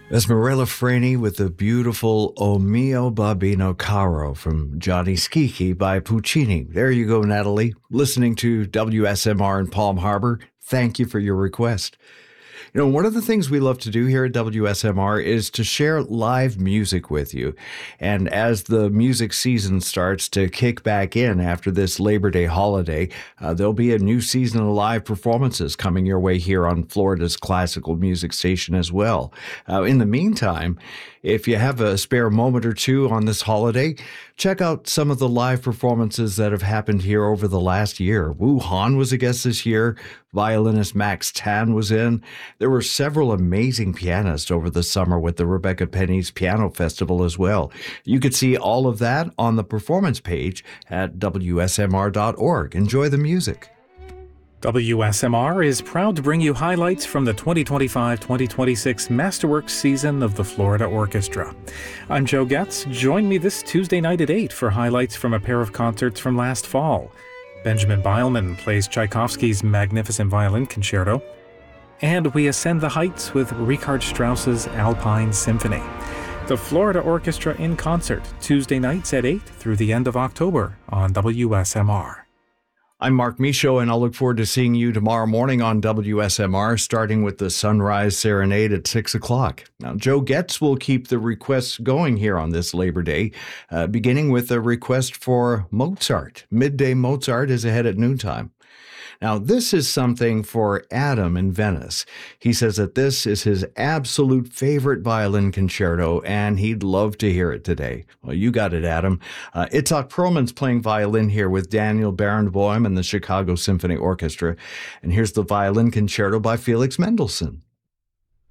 Esmerella Freni with the beautiful O mio Babino Caro from Johnny Schicchi by Puccini. There you go, Natalie. Listening to WSMR in Palm Harbor. Thank you for your request. You know, one of the things we love to do here at WSMR is to share live music with you. And as the music season starts to kick back in after this Labor Day holiday, there'll be a new season of live performances coming your way here on Florida's classical music station as well. In the meantime, if you have a spare moment or two on this holiday, check out some of the live performances that have happened here over the last year. Wu Han was a guest this year. Violinist Max Tan was in. There were several amazing pianists over the summer with the Rebecca Penny's Piano Festival as well. You could see all of that on the performance page at WSMR.org. Enjoy the music. WSMR is proud to bring you highlights from the 2025-2026 Masterworks season of the Florida Orchestra. I'm Joe Getz. Join me this Tuesday night at 8 for highlights from a pair of concerts from last fall. Benjamin Beilman plays Tchaikovsky's Magnificent Violin Concerto, and we ascend the heights with Richard Strauss's Alpine Symphony. The Florida Orchestra in concert, Tuesday nights at 8 through the end of October on WSMR. I'm Mark Michaud, and I'll look forward to seeing you tomorrow morning on WSMR, starting with the Sunrise Serenade at 6 o'clock. Now, Joe Getz will keep the requests going here on this Labor Day, beginning with a request for Mozart. Midday Mozart is ahead at noontime. Now, this is something for Adam in Venice. He says that this is his absolute favorite violin concerto, and he'd love to hear it today. Well, you got it, Adam. Itzhak Perlman's playing violin here with Daniel Barenboim and the Chicago Symphony Orchestra. And here's the violin concerto by Felix Mendelssohn.